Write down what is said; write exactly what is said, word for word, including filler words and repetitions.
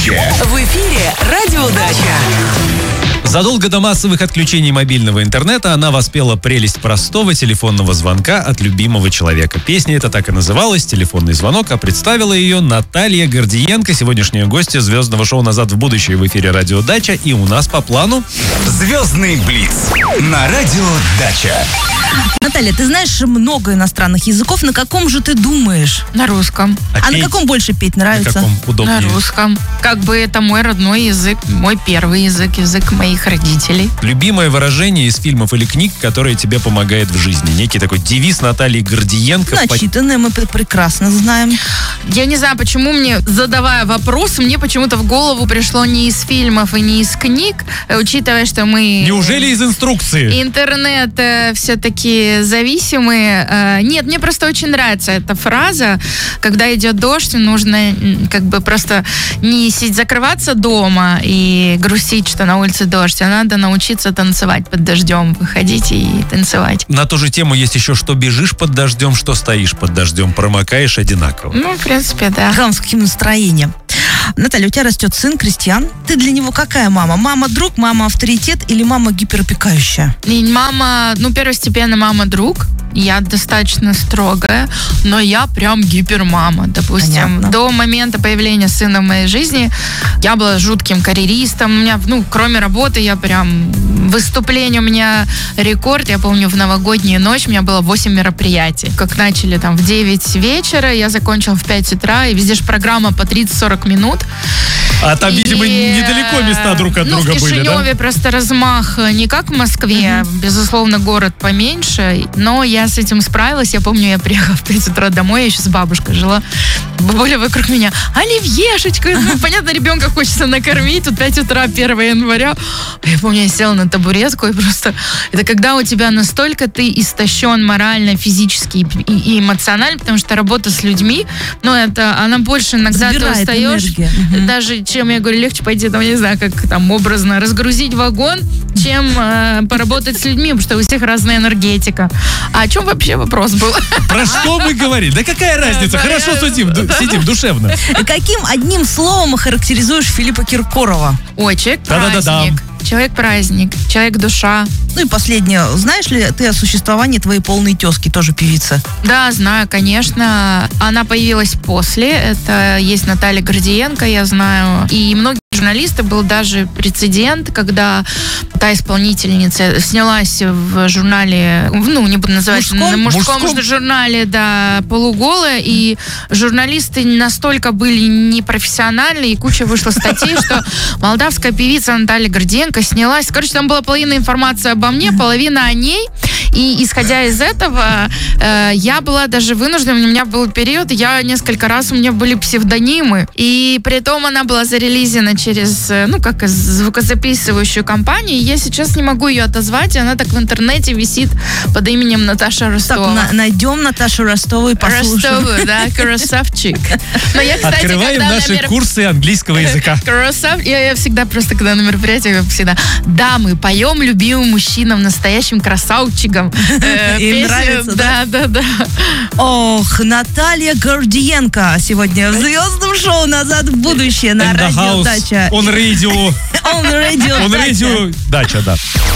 Будущее. В эфире «Радио Дача». Задолго до массовых отключений мобильного интернета она воспела прелесть простого телефонного звонка от любимого человека. Песня эта так и называлась «Телефонный звонок», а представила ее Наталья Гордиенко, сегодняшняя гостья звездного шоу «Назад в будущее» в эфире «Радио Дача». И у нас по плану... Звездный блиц на «Радио Дача». Наталья, ты знаешь много иностранных языков. На каком же ты думаешь? На русском. А, А, петь на каком больше петь на нравится? каком удобнее? На русском. Как бы это мой родной язык, мой первый язык, язык моих родителей. Любимое выражение из фильмов или книг, которое тебе помогает в жизни. Некий такой девиз Натальи Гордиенко. Начитанные мы пр- прекрасно знаем. Я не знаю, почему мне, задавая вопрос, мне почему-то в голову пришло не из фильмов и не из книг, э, учитывая, что мы... Неужели из инструкции? Интернет э, все-таки зависимые. Э, нет, мне просто очень нравится эта фраза. Когда идет дождь, нужно м, как бы просто не сидеть, закрываться дома и грустить, что на улице дождь, а надо научиться танцевать под дождем, выходить и танцевать. На ту же тему есть еще, что бежишь под дождем, что стоишь под дождем, промокаешь одинаково. Ну, в принципе, да. Главное, с каким настроением. Наталья, у тебя растет сын Кристиан. Ты для него какая мама? Мама-друг, мама-авторитет или мама гиперопекающая? И мама, ну, первостепенно мама-друг. Я достаточно строгая, но я прям гипермама. Допустим, Понятно. до момента появления сына в моей жизни я была жутким карьеристом. У меня, ну, кроме работы, я прям... Выступление у меня рекорд. Я помню, в новогоднюю ночь у меня было восемь мероприятий. Как начали там в девять вечера, я закончила в пять утра, и везде же программа по тридцать-сорок минут. А там, И, видимо, недалеко места друг от ну, друга в были, Кишиневе да? просто размах не как в Москве, безусловно, город поменьше, но я с этим справилась. Я помню, я приехала в пять утра домой, я еще с бабушкой жила. Бабуля вокруг меня: оливьешечка. Ну, понятно, ребенка хочется накормить. Тут пять утра, первого января. Я помню, я села на табуретку и просто... Это когда у тебя настолько ты истощен морально, физически и, и эмоционально, потому что работа с людьми, ну, это она больше иногда ты Забирает устаешь. энергию. Мгм. Даже чем, я говорю, легче пойти, там, не знаю, как там образно разгрузить вагон, чем э, поработать с людьми, потому что у всех разная энергетика. А о чем вообще вопрос был? Про что мы говорим? Да какая разница? Хорошо судим, ду- сидим душевно. И каким одним словом охарактеризуешь Филиппа Киркорова? Ой, человек-праздник. Да-да-да-да. Человек-праздник, человек-душа. Ну и последнее. Знаешь ли ты о существовании твоей полной тезки, тоже певица? Да, знаю, конечно. Она появилась после. Это есть Наталья Гордиенко, я знаю. И многие журналисты, был даже прецедент, когда та исполнительница снялась в журнале, ну, не буду называть, Мужском? на мужском, Мужском? журнале, да, полуголая, и журналисты настолько были непрофессиональны, и куча вышла статей, что молдавская певица Наталья Гордиенко снялась. Короче, там была половина информации обо мне, половина о ней, и исходя из этого, э, я была даже вынуждена, у меня был период, я несколько раз, у меня были псевдонимы, и при том она была зарелизена через, э, ну, как звукозаписывающую компанию, и я сейчас не могу ее отозвать, и она так в интернете висит под именем Наташа Так, Ростова. на- найдем Наташу Ростову и послушаем. Ростова, да, красавчик. Но я, кстати, Открываем когда на наши мероп- курсы английского языка. Красав... Я, я всегда просто, когда на мероприятиях, всегда: да, мы поем любимым мужчинам, настоящим красавчикам. Э, Им песню. нравится, Да, да, да. Ох, Наталья Гордиенко сегодня в звездном шоу «Назад в будущее» на In the Радио house, Дача. on radio, On Radio on Дача. radio, дача, да.